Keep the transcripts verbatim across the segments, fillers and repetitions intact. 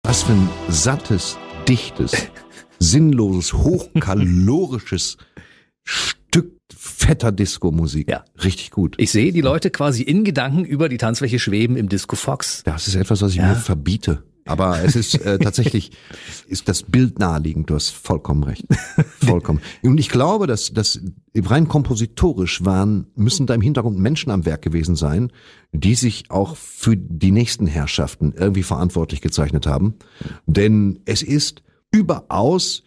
Was für ein sattes, dichtes, sinnloses, hochkalorisches Stück fetter Disco-Musik. Ja. Richtig gut. Ich sehe die Leute quasi in Gedanken über die Tanzfläche schweben im Disco Fox. Das ist etwas, was ich ja. mir verbiete. Aber es ist äh, tatsächlich, ist das Bild naheliegend. Du hast vollkommen recht. Vollkommen. Und ich glaube, dass, dass rein kompositorisch waren, müssen da im Hintergrund Menschen am Werk gewesen sein, die sich auch für die nächsten Herrschaften irgendwie verantwortlich gezeichnet haben. Denn es ist überaus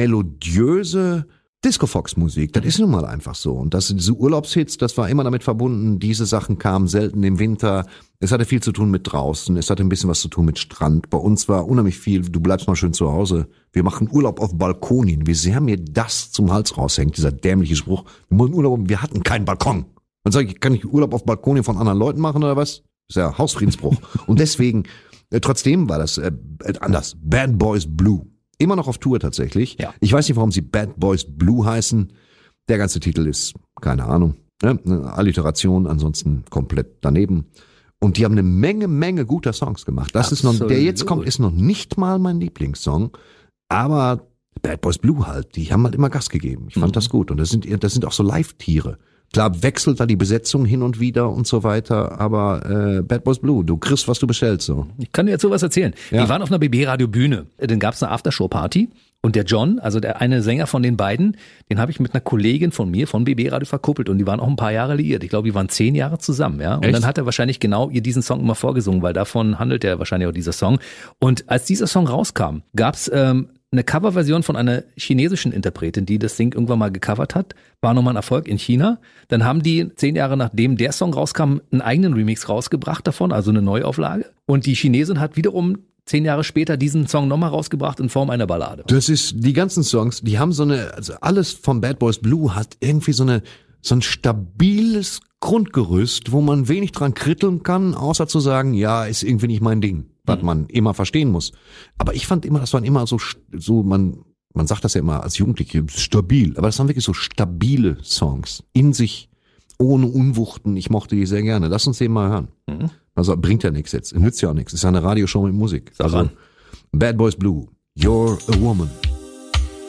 melodiöse Disco-Fox-Musik, das ist nun mal einfach so. Und das diese Urlaubshits, das war immer damit verbunden, diese Sachen kamen selten im Winter. Es hatte viel zu tun mit draußen, es hatte ein bisschen was zu tun mit Strand. Bei uns war unheimlich viel, du bleibst mal schön zu Hause. Wir machen Urlaub auf Balkonien. Wie sehr mir das zum Hals raushängt, dieser dämliche Spruch. Wir machen Urlaub, wir hatten keinen Balkon. Dann sage ich, kann ich Urlaub auf Balkonien von anderen Leuten machen oder was? Das ist ja Hausfriedensbruch. Und deswegen, äh, trotzdem war das äh, anders. Bad Boys Blue. Immer noch auf Tour tatsächlich. Ja. Ich weiß nicht, warum sie Bad Boys Blue heißen. Der ganze Titel ist, keine Ahnung, ne? Eine Alliteration, ansonsten komplett daneben. Und die haben eine Menge, Menge guter Songs gemacht. Das Absolut. ist noch, der jetzt kommt, ist noch nicht mal mein Lieblingssong. Aber Bad Boys Blue halt, die haben halt immer Gas gegeben. Ich fand mhm. das gut. Und das sind, das sind auch so Live-Tiere. Klar wechselt da die Besetzung hin und wieder und so weiter, aber äh, Bad Boys Blue, du kriegst, was du bestellst. So. Ich kann dir jetzt sowas erzählen. Ja. Die waren auf einer B B-Radio-Bühne. Dann gab es eine Aftershow-Party und der John, also der eine Sänger von den beiden, den habe ich mit einer Kollegin von mir von B B-Radio verkuppelt und die waren auch ein paar Jahre liiert. Ich glaube, die waren zehn Jahre zusammen. Ja. Und Echt? dann hat er wahrscheinlich genau ihr diesen Song immer vorgesungen, weil davon handelt ja wahrscheinlich auch dieser Song. Und als dieser Song rauskam, gab's ähm, eine Coverversion von einer chinesischen Interpretin, die das Ding irgendwann mal gecovert hat, war nochmal ein Erfolg in China. Dann haben die zehn Jahre nachdem der Song rauskam, einen eigenen Remix rausgebracht davon, also eine Neuauflage. Und die Chinesin hat wiederum zehn Jahre später diesen Song nochmal rausgebracht in Form einer Ballade. Das ist, die ganzen Songs, die haben so eine, also alles von Bad Boys Blue hat irgendwie so eine, so ein stabiles Grundgerüst, wo man wenig dran kritteln kann, außer zu sagen, ja, ist irgendwie nicht mein Ding, was mhm. man immer verstehen muss. Aber ich fand immer, das waren immer so, so man, man sagt das ja immer als Jugendliche, stabil. Aber das waren wirklich so stabile Songs. In sich, ohne Unwuchten. Ich mochte die sehr gerne. Lass uns den mal hören. Mhm. Also bringt ja nichts jetzt. Nützt ja auch nichts. Ist ja eine Radioshow mit Musik. Sag also an. Bad Boys Blue. You're a Woman.